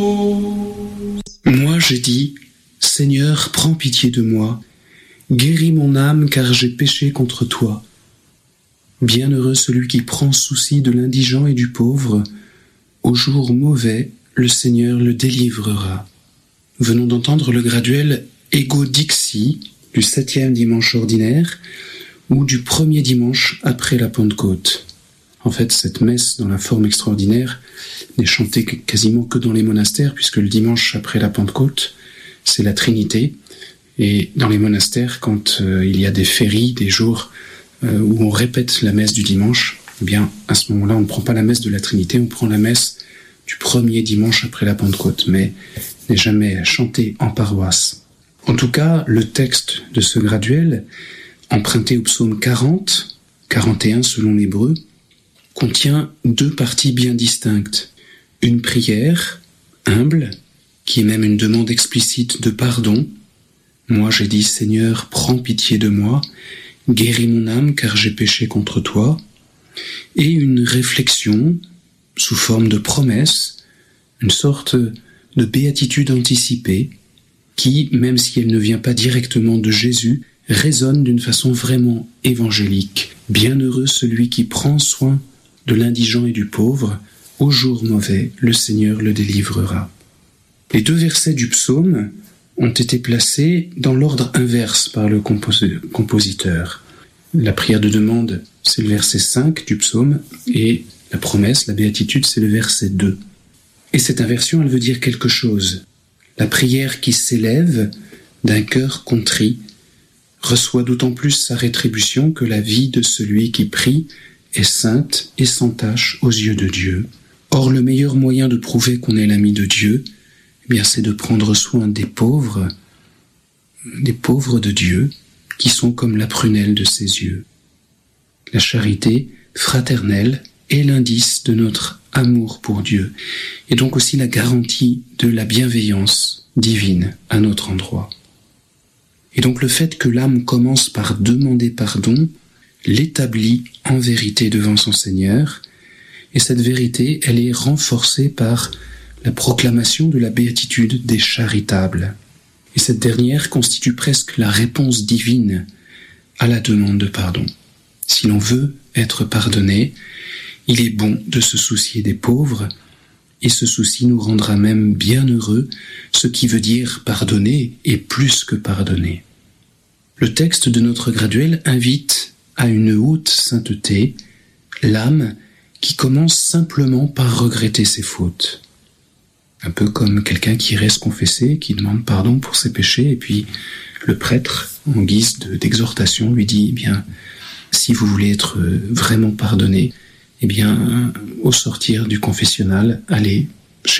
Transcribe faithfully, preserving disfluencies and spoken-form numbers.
Moi j'ai dit, Seigneur, prends pitié de moi, guéris mon âme car j'ai péché contre toi. Bienheureux celui qui prend souci de l'indigent et du pauvre, au jour mauvais, le Seigneur le délivrera. Venons d'entendre le graduel Ego Dixi du septième dimanche ordinaire ou du premier dimanche après la Pentecôte. En fait, cette messe dans la forme extraordinaire n'est chantée quasiment que dans les monastères, puisque le dimanche après la Pentecôte, c'est la Trinité. Et dans les monastères, quand euh, il y a des féries, des jours euh, où on répète la messe du dimanche, eh bien, à ce moment-là, on ne prend pas la messe de la Trinité, on prend la messe du premier dimanche après la Pentecôte, mais n'est jamais chantée en paroisse. En tout cas, le texte de ce graduel, emprunté au psaume quarante, quarante et un selon l'hébreu, contient deux parties bien distinctes. Une prière, humble, qui est même une demande explicite de pardon. Moi j'ai dit, Seigneur, prends pitié de moi, guéris mon âme car j'ai péché contre toi. Et une réflexion, sous forme de promesse, une sorte de béatitude anticipée, qui, même si elle ne vient pas directement de Jésus, résonne d'une façon vraiment évangélique. Bienheureux celui qui prend soin de l'indigent et du pauvre, au jour mauvais, le Seigneur le délivrera. Les deux versets du psaume ont été placés dans l'ordre inverse par le compos- compositeur. La prière de demande, c'est le verset cinq du psaume, et la promesse, la béatitude, c'est le verset deux. Et cette inversion, elle veut dire quelque chose. La prière qui s'élève d'un cœur contrit reçoit d'autant plus sa rétribution que la vie de celui qui prie est sainte et sans tache aux yeux de Dieu. Or, le meilleur moyen de prouver qu'on est l'ami de Dieu, eh bien, c'est de prendre soin des pauvres, des pauvres de Dieu, qui sont comme la prunelle de ses yeux. La charité fraternelle est l'indice de notre amour pour Dieu, et donc aussi la garantie de la bienveillance divine à notre endroit. Et donc le fait que l'âme commence par demander pardon l'établit en vérité devant son Seigneur, et cette vérité, elle est renforcée par la proclamation de la béatitude des charitables. Et cette dernière constitue presque la réponse divine à la demande de pardon. Si l'on veut être pardonné, il est bon de se soucier des pauvres, et ce souci nous rendra même bien heureux, ce qui veut dire pardonner et plus que pardonner. Le texte de notre graduel invite à une haute sainteté, l'âme qui commence simplement par regretter ses fautes. Un peu comme quelqu'un qui irait se confesser, qui demande pardon pour ses péchés, et puis le prêtre, en guise de, d'exhortation, lui dit, eh bien, si vous voulez être vraiment pardonné, eh bien, au sortir du confessionnal, allez